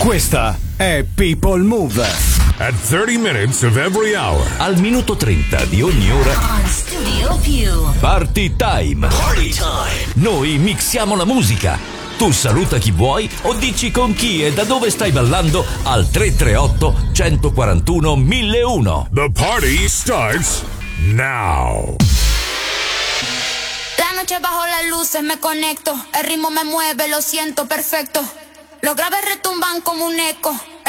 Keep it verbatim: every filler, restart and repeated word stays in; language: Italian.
Questa è People Move. At thirty minutes of every hour. Al minuto trenta di ogni ora. On Studio Più. Party time. Party time. Noi mixiamo la musica. Tu saluta chi vuoi o dici con chi e da dove stai ballando al tre tre otto, uno quattro uno, mille uno. The party starts now. La noche bajo las luces me conecto, el ritmo me mueve, lo siento perfecto. Los graves retumban como un eco.